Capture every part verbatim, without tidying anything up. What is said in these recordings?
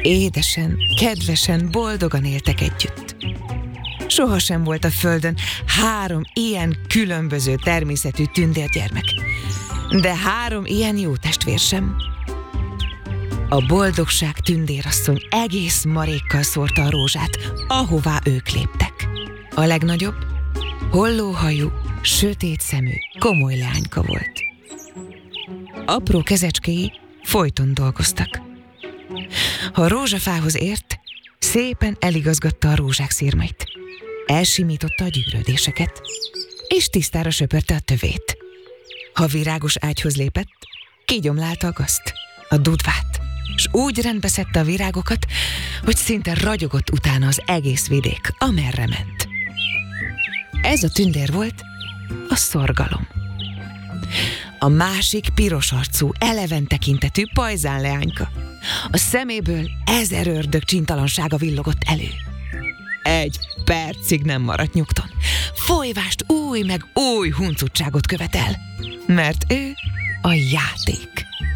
Édesen, kedvesen, boldogan éltek együtt. Sohasem volt a földön három ilyen különböző természetű tündérgyermek, de három ilyen jó testvér sem. A boldogság tündérasszony egész marékkal szórta a rózsát, ahová ők léptek. A legnagyobb, hollóhajú, sötét szemű, komoly leányka volt. Apró kezecskéi folyton dolgoztak. Ha a rózsafához ért, szépen eligazgatta a rózsák szirmait, elsimította a gyűrődéseket, és tisztára söpörte a tövét. Ha virágos ágyhoz lépett, kigyomlálta a gazt, a dudvát, s úgy rendbe szedte a virágokat, hogy szinte ragyogott utána az egész vidék, amerre ment. Ez a tündér volt a Szorgalom. A másik piros arcú, eleven tekintetű pajzán leányka. A szeméből ezer ördög csintalansága villogott elő. Egy percig nem maradt nyugton. Folyvást új meg új huncutságot követel, mert ő a játék.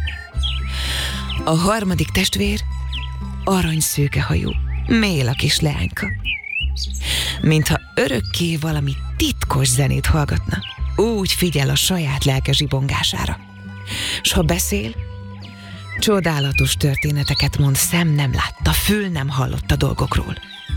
A harmadik testvér aranyszőkehajú, méla kis leányka. Mintha örökké valami titkos zenét hallgatna, úgy figyel a saját lelke zsibongására. S ha beszél, csodálatos történeteket mond, szem nem látta, fül nem hallott a dolgokról.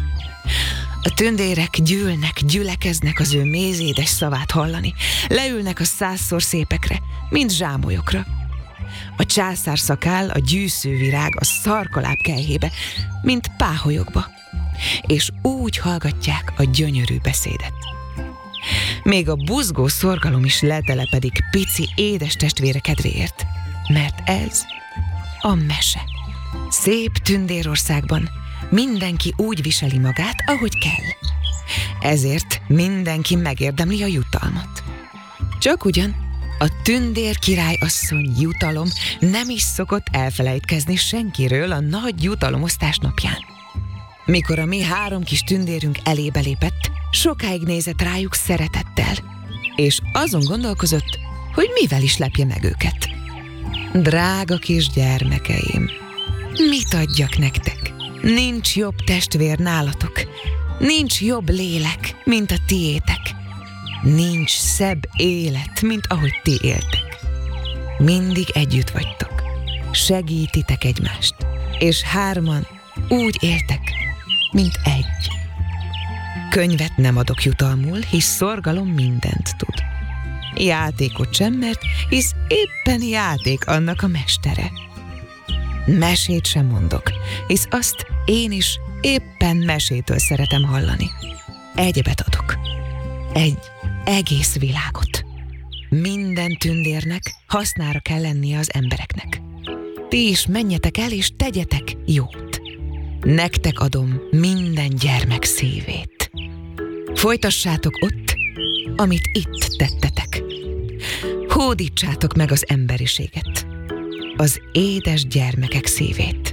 A tündérek gyűlnek, gyülekeznek az ő mézédes szavát hallani, leülnek a százszor szépekre, mint zsámolyokra. A császár szakáll a gyűszővirág a szarkaláb kelyhébe, mint páholyokba, és úgy hallgatják a gyönyörű beszédet. Még a buzgó Szorgalom is letelepedik pici édes testvére kedvéért, mert ez a mese. Szép Tündérországban mindenki úgy viseli magát, ahogy kell. Ezért mindenki megérdemli a jutalmat. Csak ugyan a tündér király asszony jutalom nem is szokott elfelejtkezni senkiről a nagy jutalomosztás napján. Mikor a mi három kis tündérünk elébe lépett, sokáig nézett rájuk szeretettel, és azon gondolkozott, hogy mivel is lepje meg őket. Drága kis gyermekeim, mit adjak nektek? Nincs jobb testvér nálatok, nincs jobb lélek, mint a tiétek, nincs szebb élet, mint ahogy ti éltek. Mindig együtt vagytok, segítitek egymást, és hárman úgy éltek, mint egy. Könyvet nem adok jutalmul, hisz Szorgalom mindent tud. Játékot sem, mert hisz éppen játék annak a mestere. Mesét sem mondok, hisz azt én is éppen mesétől szeretem hallani. Egyebet adok. Egy egész világot. Minden tündérnek hasznára kell lennie az embereknek. Ti is menjetek el és tegyetek jót. Nektek adom minden gyermek szívét. Folytassátok ott, amit itt tettetek. Hódítsátok meg az emberiséget, az édes gyermekek szívét.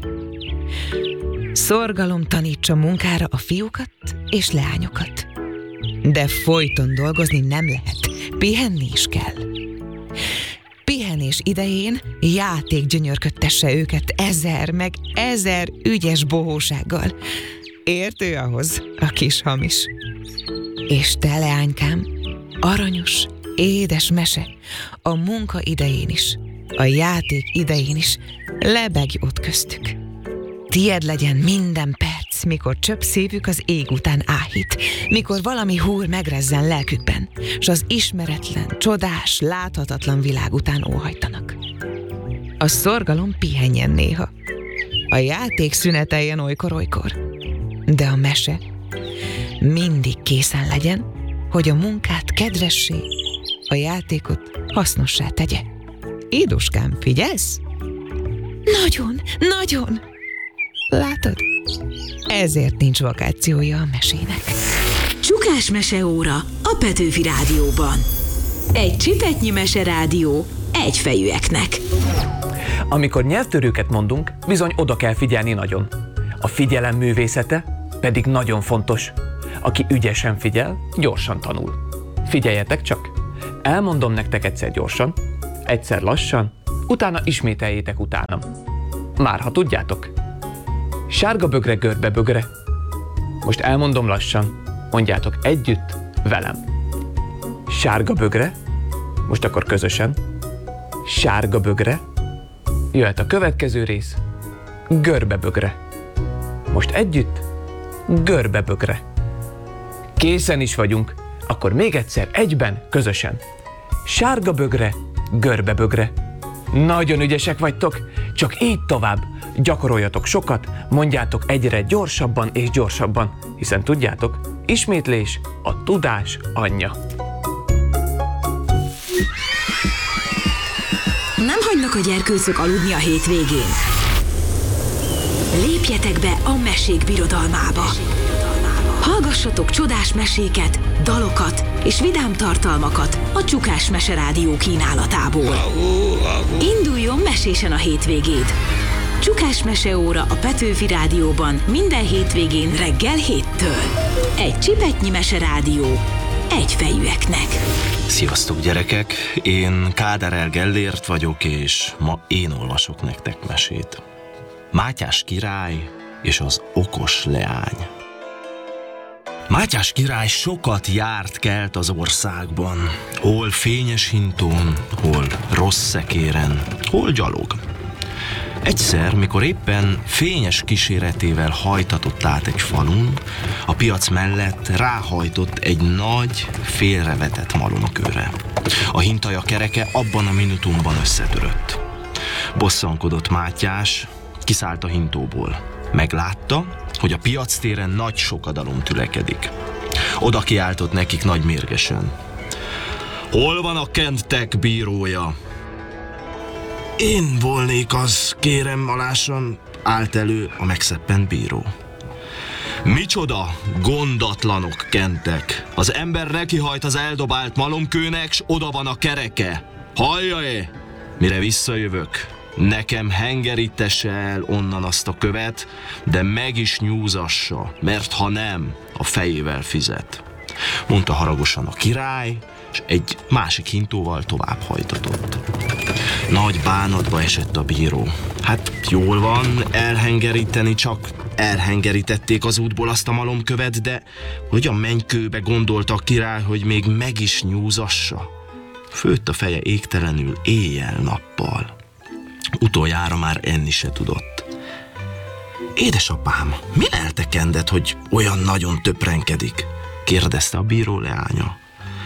Szorgalom tanítsa munkára a fiúkat és leányokat. De folyton dolgozni nem lehet, pihenni is kell. Pihenés idején játék gyönyörködtesse őket ezer meg ezer ügyes bohósággal. Értő ahhoz a kis hamis. És te, leánykám, aranyos, édes mese, a munka idején is, a játék idején is, lebegj ott köztük. Tied legyen minden perc, mikor csöpp szívük az ég után áhít, mikor valami húr megrezzen lelkükben, s az ismeretlen, csodás, láthatatlan világ után óhajtanak. A Szorgalom pihenjen néha, a játék szüneteljen olykor-olykor, de a mese mindig készen legyen, hogy a munkát kedvessé, a játékot hasznossá tegye. Éduskám, figyelsz? Nagyon, nagyon! Látod? Ezért nincs vakációja a mesének. Csukás meseóra a Petőfi Rádióban. Egy csipetnyi meserádió egyfejűeknek. Amikor nyelvtörőket mondunk, bizony oda kell figyelni nagyon. A figyelem művészete pedig nagyon fontos. Aki ügyesen figyel, gyorsan tanul. Figyeljetek csak! Elmondom nektek egyszer gyorsan, egyszer lassan, utána ismételjétek utánam. Már ha tudjátok. Sárga bögre, görbe bögre. Most elmondom lassan, mondjátok együtt velem. Sárga bögre, most akkor közösen. Sárga bögre, jöhet a következő rész, görbe bögre. Most együtt, görbe bögre. Készen is vagyunk, akkor még egyszer egyben, közösen. Sárga bögre, görbe bögre. Nagyon ügyesek vagytok, csak így tovább. Gyakoroljatok sokat, mondjátok egyre gyorsabban és gyorsabban, hiszen tudjátok, ismétlés a tudás anyja. Nem hagynak a gyerkőcök aludni a hétvégén. Lépjetek be a mesék birodalmába. Hallgassatok csodás meséket, dalokat és vidám tartalmakat a Csukás Mese Rádió kínálatából. Induljon mesésen a hétvégéd! Csukás Meseóra a Petőfi Rádióban minden hétvégén reggel héttől. Egy csipetnyi meserádió, egyfejűeknek. Sziasztok gyerekek, én Káderel Gellért vagyok, és ma én olvasok nektek mesét. Mátyás király és az okos leány. Mátyás király sokat járt kelt az országban, hol fényes hintón, hol rossz szekéren, hol gyalog. Egyszer, mikor éppen fényes kíséretével hajtatott át egy falun, a piac mellett ráhajtott egy nagy, félrevetett malomkőre. A hintaja kereke abban a minutumban összetörött. Bosszankodott Mátyás, kiszállt a hintóból. Meglátta, hogy a piactéren nagy sokadalom tülekedik. Oda kiáltott nekik nagy mérgesen. Hol van a kentek bírója? Én volnék az, kérem alásan, állt elő a megszeppent bíró. Micsoda gondatlanok kentek! Az ember nekihajt az eldobált malomkőnek, s oda van a kereke. Hallja-e? Mire visszajövök, nekem hengerítesse el onnan azt a követ, de meg is nyúzassa, mert ha nem, a fejével fizet. Mondta haragosan a király, és egy másik hintóval tovább hajtatott. Nagy bánatba esett a bíró. Hát jól van, elhengeríteni, csak elhengerítették az útból azt a malomkövet, de hogy a mennykőbe gondolta a király, hogy még meg is nyúzassa? Főtt a feje égtelenül éjjel-nappal. Utoljára már enni se tudott. Édesapám, mi leltekendett, hogy olyan nagyon töprenkedik? Kérdezte a bíró leánya.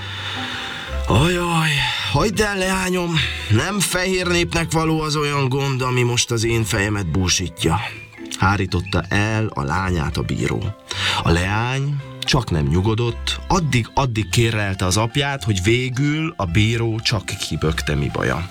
Ajaj, hagyd el, leányom, nem fehér népnek való az olyan gond, ami most az én fejemet búsítja. Hárította el a lányát a bíró. A leány csak nem nyugodott, addig-addig kérelte az apját, hogy végül a bíró csak kibökte mi baja.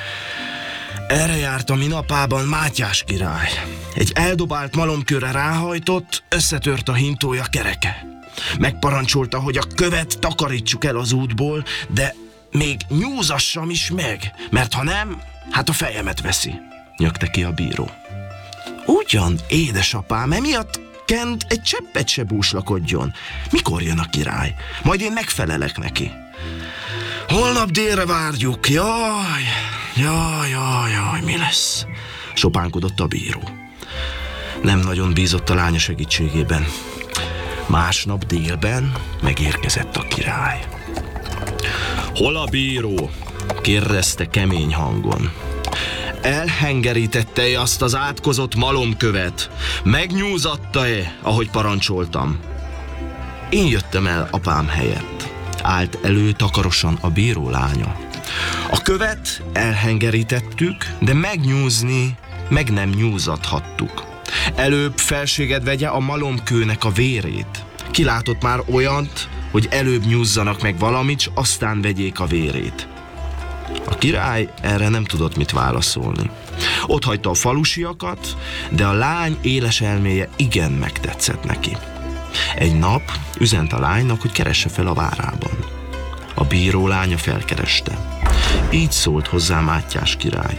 Erre járt a minapában Mátyás király. Egy eldobált malomkőre ráhajtott, összetört a hintója kereke. Megparancsolta, hogy a követ takarítsuk el az útból, de még nyúzassam is meg, mert ha nem, hát a fejemet veszi, nyögte ki a bíró. Ugyan, édesapám, emiatt Kent egy cseppet se búslakodjon. Mikor jön a király? Majd én megfelelek neki. Holnap délre várjuk. Jaj, jaj, jaj, jaj, mi lesz? Sopánkodott a bíró. Nem nagyon bízott a lánya segítségében. Másnap délben megérkezett a király. Hol a bíró? Kérdezte kemény hangon. Elhengerítette-e azt az átkozott malomkövet? Megnyúzatta-e, ahogy parancsoltam? Én jöttem el apám helyett. Állt elő takarosan a bíró lánya. A követ elhengerítettük, de megnyúzni meg nem nyúzathattuk. Előbb felséged vegye a malomkőnek a vérét. Kilátott már olyant, hogy előbb nyúzzanak meg valamit, s aztán vegyék a vérét. A király erre nem tudott mit válaszolni. Ott hagyta a falusiakat, de a lány éles elméje igen megtetszett neki. Egy nap üzent a lánynak, hogy keresse fel a várában. A bíró lánya felkereste. Így szólt hozzá Mátyás király.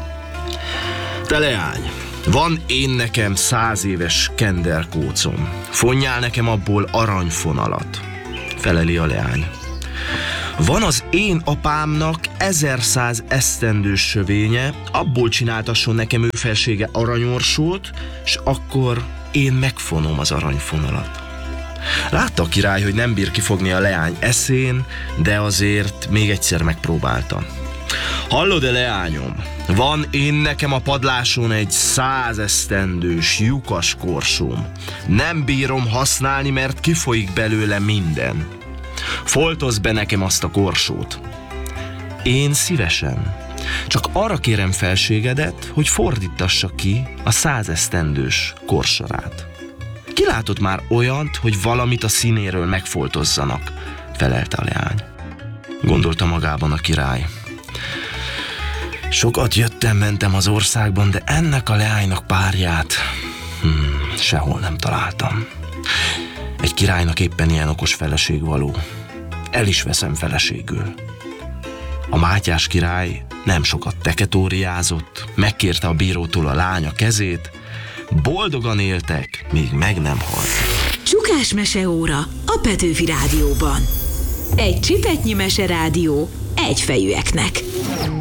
Te leány, van én nekem száz éves kenderkócom. Fonjál nekem abból aranyfonalat. Feleli a leány. Van az én apámnak ezerszáz esztendős sövénye, abból csináltasson nekem ő felsége aranyorsót, s akkor én megfonom az aranyfonalat. Látta a király, hogy nem bír kifogni a leány eszén, de azért még egyszer megpróbálta. Hallod-e, leányom? Van én nekem a padláson egy százesztendős lyukas korsóm. Nem bírom használni, mert kifolyik belőle minden. Foltozz be nekem azt a korsót. Én szívesen. Csak arra kérem felségedet, hogy fordítassa ki a százesztendős korsarát. Ki látott már olyant, hogy valamit a színéről megfoltozzanak? Felelte a leány. Gondolta magában a király. Sokat jöttem-mentem az országban, de ennek a leánynak párját hmm, sehol nem találtam. Egy királynak éppen ilyen okos feleség való. El is veszem feleségül. A Mátyás király nem sokat teketóriázott, megkérte a bírótól a lánya kezét, boldogan éltek, míg meg nem haltak. Csukás meseóra a Petőfi Rádióban. Egy csipetnyi meserádió egyfejűeknek.